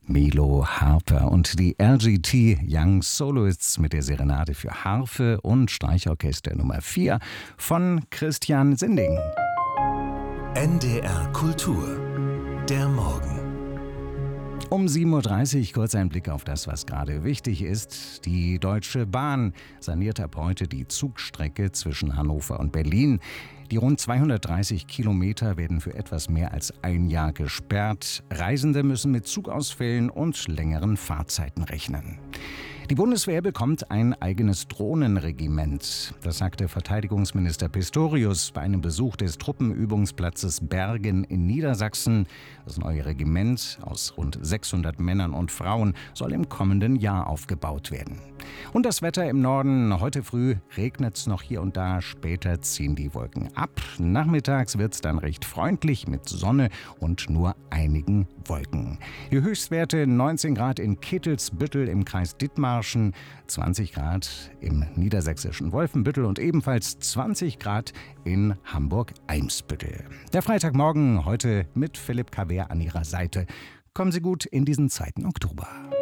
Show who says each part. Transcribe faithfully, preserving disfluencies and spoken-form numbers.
Speaker 1: Melo Harper und die L G T Young Soloists mit der Serenade für Harfe und Streichorchester Nummer vier von Christian Sinding.
Speaker 2: N D R Kultur, der Morgen.
Speaker 1: Um sieben Uhr dreißig kurz ein Blick auf das, was gerade wichtig ist. Die Deutsche Bahn saniert ab heute die Zugstrecke zwischen Hannover und Berlin. Die rund zweihundertdreißig Kilometer werden für etwas mehr als ein Jahr gesperrt. Reisende müssen mit Zugausfällen und längeren Fahrzeiten rechnen. Die Bundeswehr bekommt ein eigenes Drohnenregiment. Das sagte Verteidigungsminister Pistorius bei einem Besuch des Truppenübungsplatzes Bergen in Niedersachsen. Das neue Regiment aus rund sechshundert Männern und Frauen soll im kommenden Jahr aufgebaut werden. Und das Wetter im Norden. Heute früh regnet es noch hier und da, später ziehen die Wolken ab. Nachmittags wird es dann recht freundlich mit Sonne und nur einigen Wolken. Die Höchstwerte neunzehn Grad in Kittelsbüttel im Kreis Dithmarschen, zwanzig Grad im niedersächsischen Wolfenbüttel und ebenfalls zwanzig Grad in Hamburg-Eimsbüttel. Der Freitagmorgen heute mit Philipp Kaver an Ihrer Seite. Kommen Sie gut in diesen zweiten Oktober.